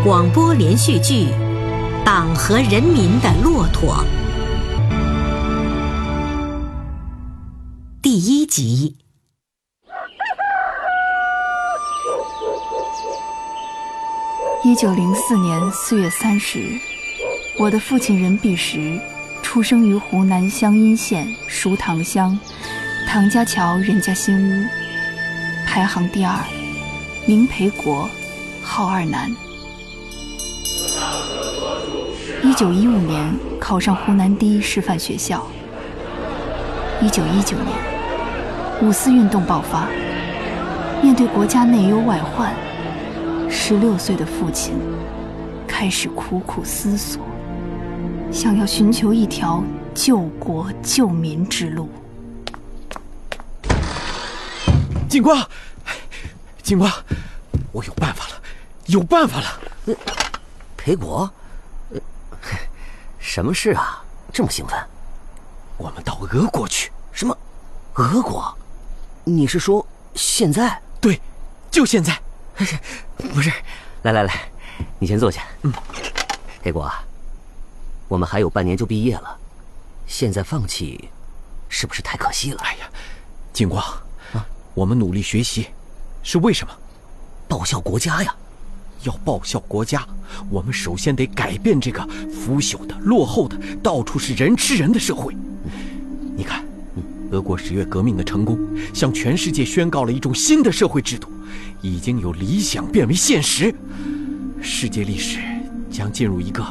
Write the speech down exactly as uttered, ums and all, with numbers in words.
广播连续剧《党和人民的骆驼》第一集。 一九零四年四月三十日，我的父亲任弼时出生于湖南湘阴县舒塘乡唐家桥任家新屋，排行第二，名培国，号二南。一九一五年考上湖南第一师范学校。一九一九年，五四运动爆发，面对国家内忧外患，十六岁的父亲开始苦苦思索，想要寻求一条救国救民之路。 警官，警官，我有办法了，有办法了！ 呃，培国，呃，什么事啊？这么兴奋？ 我们到俄国去。 什么？俄国？你是说现在？ 对，就现在。 不是，来来来，你先坐下。 嗯， 培国啊，我们还有半年就毕业了，现在放弃，是不是太可惜了？ 哎呀，警官啊，我们努力学习，是为什么？ 报效国家呀！ 要报效国家，我们首先得改变这个腐朽的、落后的、到处是人吃人的社会。你看，俄国十月革命的成功，向全世界宣告了一种新的社会制度，已经由理想变为现实。世界历史将进入一个